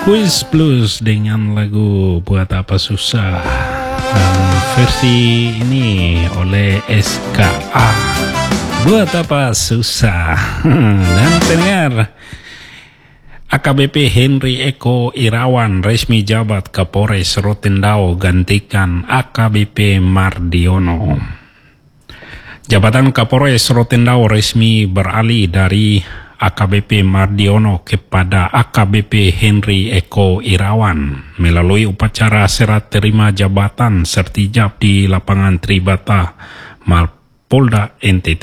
Quiz Blues dengan lagu Buat Apa Susah, dan versi ini oleh SKA, Buat Apa Susah. Dan pendengar, AKBP Henry Eko Irawan resmi jabat Kapolres Rotendao gantikan AKBP Mardiono. Jabatan Kapolres Rotendao resmi beralih dari AKBP Mardiono kepada AKBP Henry Eko Irawan melalui upacara serah terima jabatan sertijab di lapangan Tribata, Mapolda NTT.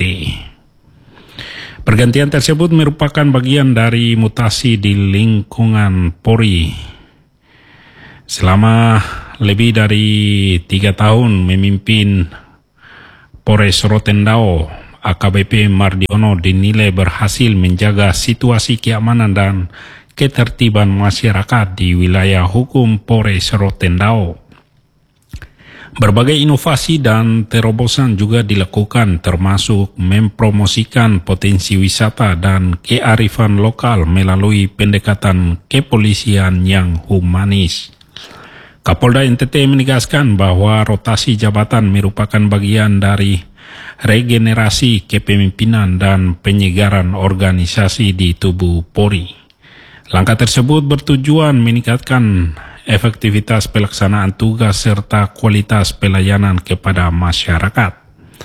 Pergantian tersebut merupakan bagian dari mutasi di lingkungan Polri. Selama lebih dari 3 tahun memimpin Polres Rotendao, AKBP Mardiono dinilai berhasil menjaga situasi keamanan dan ketertiban masyarakat di wilayah hukum Polres Rotendao. Berbagai inovasi dan terobosan juga dilakukan, termasuk mempromosikan potensi wisata dan kearifan lokal melalui pendekatan kepolisian yang humanis. Kapolda NTT menegaskan bahwa rotasi jabatan merupakan bagian dari regenerasi kepemimpinan dan penyegaran organisasi di tubuh Polri. Langkah tersebut bertujuan meningkatkan efektivitas pelaksanaan tugas serta kualitas pelayanan kepada masyarakat.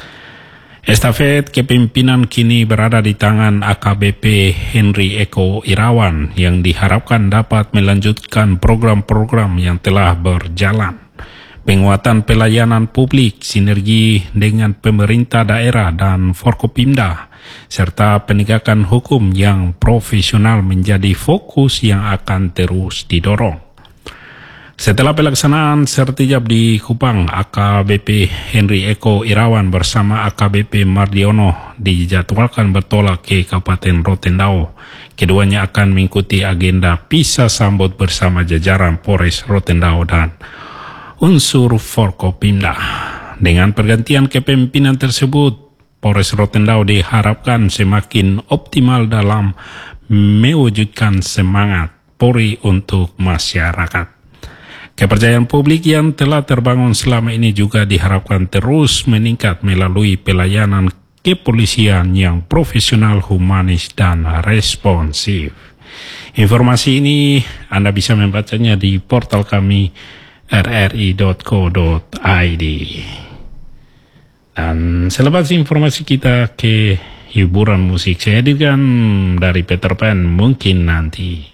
Estafet kepemimpinan kini berada di tangan AKBP Henry Eko Irawan yang diharapkan dapat melanjutkan program-program yang telah berjalan. Penguatan pelayanan publik, sinergi dengan pemerintah daerah dan Forkopimda, serta penegakan hukum yang profesional menjadi fokus yang akan terus didorong. Setelah pelaksanaan sertijab di Kupang, AKBP Henry Eko Irawan bersama AKBP Mardiono dijadwalkan bertolak ke Kabupaten Rotendao. Keduanya akan mengikuti agenda pisah sambut bersama jajaran Polres Rotendao dan unsur Forkopimda. Dengan pergantian kepemimpinan tersebut, Polres Rotendao diharapkan semakin optimal dalam mewujudkan semangat Polri untuk masyarakat. Kepercayaan publik yang telah terbangun selama ini juga diharapkan terus meningkat melalui pelayanan kepolisian yang profesional, humanis, dan responsif. Informasi ini Anda bisa membacanya di portal kami rri.co.id. Dan selepas informasi kita ke hiburan musik, saya hadirkan dari Peter Pan Mungkin Nanti.